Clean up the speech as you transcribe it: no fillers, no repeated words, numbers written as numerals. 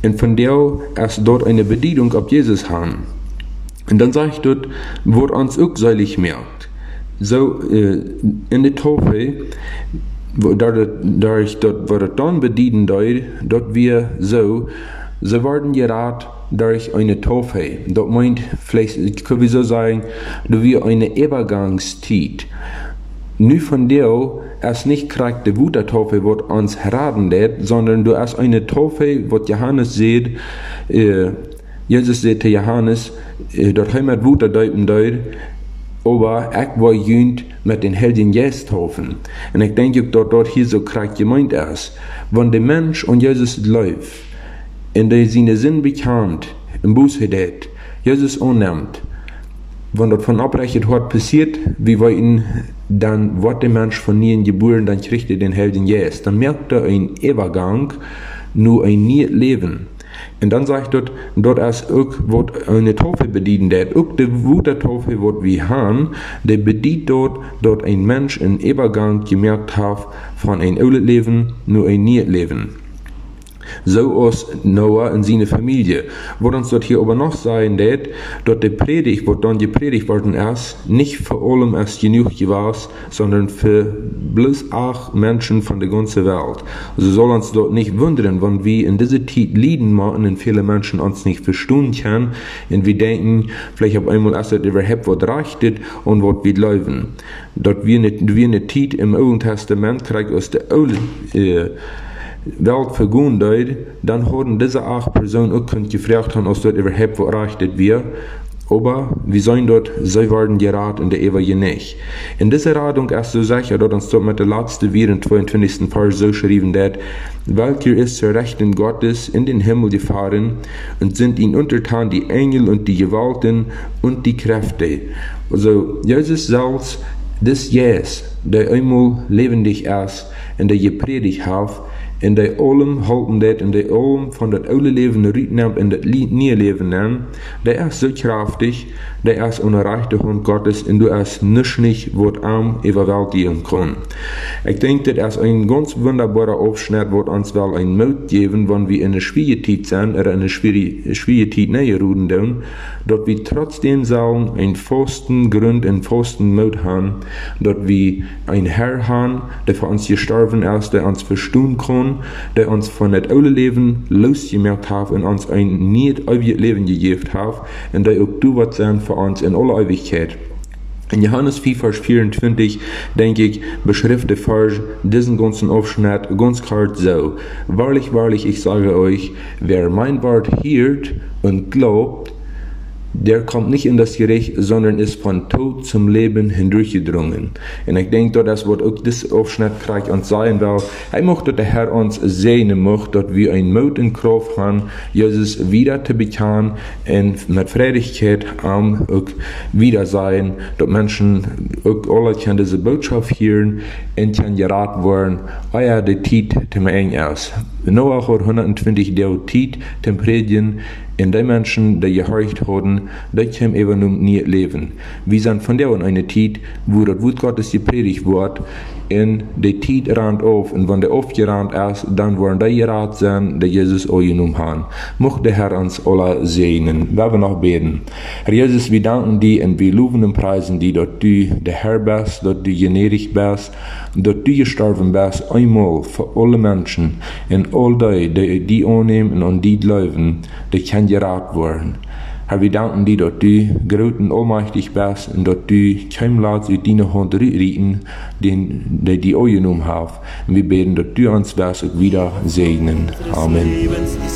Und von der erst dort eine Bedienung auf Jesus haben. Und dann sage ich dort, wo uns auch seilig merkt. So, in der Taufe, da ich dort, wo das dann bedienen deut, dort wir so werden gerat durch eine Taufe. Das meint, vielleicht können wir so sagen, dass wir eine Übergangszeit. Nu von der es nicht kriegt die Wutertaufe, wird uns raten lädt, sondern du hast eine Taufe, was Johannes sieht, Jesus sagt Johannes, dort haben wir Wuter deuten deut, aber ich war jünd mit den Helden Jesus taufen. Und ich denke, dort hier so kriegt gemeint ist, wenn der Mensch und Jesus läuft, in der seine Sinn bekannt, im Buße hat, Jesus annimmt, wenn dort von abrechnet hat passiert, wie wir ihn dann, wird der Mensch von nie geboren, dann kriegt er den Helden Jesus. Dann merkt er einen Übergang, nur ein neues Leben. Und dann sagt dort ist auch, wird eine Taufe bedient, auch die Wutertaufe, wird wir haben, der bedient dort ein Mensch einen Übergang gemerkt hat, von ein altes Leben, nur ein neues Leben. So aus Noah und seine Familie. Wo uns dort hier aber noch sagen, dort die Predigt, wo dann gepredigt worden ist, nicht für allem erst genug gewesen, sondern für bloß 8 Menschen von der ganzen Welt. Also soll uns dort nicht wundern, wenn wir in dieser Zeit Lieden machen und viele Menschen uns nicht verstehen können und wir denken, vielleicht auf einmal erst überhaupt was reichtet und was wir laufen. Dort wir eine Zeit im Alten Testament kriegt aus der Welt vergehen deut, dann haben diese 8 Personen auch gefragt haben, ob dort überhaupt was reichtet wir. Aber wir sollen dort, sie werden geraten in der ewige nicht. In dieser Radung ist so sicher, dort uns dort mit der letzten 22. Vers so geschrieben, welcher ist zur Rechten Gottes in den Himmel gefahren und sind ihnen untertan die Engel und die Gewalten und die Kräfte. Also, Jesus selbst, das Jesus, der einmal lebendig ist und der gepredigt hat, in der allem halten det, in der allem von das alte Leben rütnimmt in das neue Leben nehmen, der ist so kraftig, der ist unerreicht der Hand Gottes und du ist nicht, was arm überwältigen kann. Ich denke, das ist ein ganz wunderbarer Aufschnitt, was uns wel ein Mut geben, wenn wir in einer schwierigen Zeit sind, oder in einer schwierigen Zeit näher ruden tun, dort wir trotzdem sagen, einen festen Grund, einen festen Mut haben, dort wir ein Herr haben, der für uns gestorben ist, der uns verstehen kann, der uns von das alte Leben losgemerkt hat und uns ein nicht ewiges Leben gegeben hat und der auch du was sein für uns in aller Ewigkeit. In Johannes 4, Vers 24, denke ich, beschrift der Vers diesen ganzen Aufschnitt ganz klar so. Wahrlich, wahrlich, ich sage euch, wer mein Wort hört und glaubt, der kommt nicht in das Gericht, sondern ist von Tod zum Leben hindurchgedrungen. Und ich denke, das wird auch das Aufschnitt kriegt uns sein, weil ich möchte der Herr uns segnen möchte, dass wir ein Mut in Kraft haben, Jesus wieder zu bekennen und mit Freudigkeit auch wieder sein, dass Menschen auch alle können diese Botschaft hören und können geraten werden, ja, die Zeit zum Eng ist. Noah hat 120 Jahre Zeit zum Predigen, und die Menschen, die gehorcht haben, die können eben nie leben. Wir sind von der in einer Zeit, wo das Wort Gottes gepredigt wird, und die Zeit rannt auf, und wenn der aufgerannt ist, dann werden die geraten sein, die Jesus angenommen haben. Möchte der Herr uns alle segnen. Wir werden noch beten. Herr Jesus, wir danken dir und wir loben und preisen dir, dass du der Herr bist, dass du gnädig bist, dass du gestorben bist, einmal für alle Menschen, und all die annehmen und an die glauben, die können geraten werden. Herr, wir danken dir, dass du groß und allmächtig bist und dass du kein Platz in deine Hand rieten, die angenommen haben. Und wir beten, dass du uns das wieder segnen. Amen.